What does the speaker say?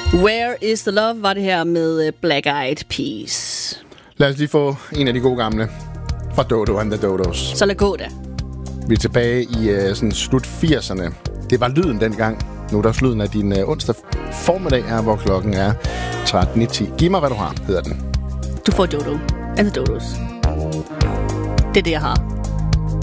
Where is the love var det her med Black Eyed Peas. Lad os lige få en af de gode gamle fra Dodo and the Dodos. Så lad gå da. Vi er tilbage i sådan slut 80'erne. Det var lyden dengang. Nu er der også lyden af din onsdag formiddag her, hvor klokken er 13:10. Giv mig, hvad du har, hedder den. Du får Dodo and the Dodos. Det er det, jeg har.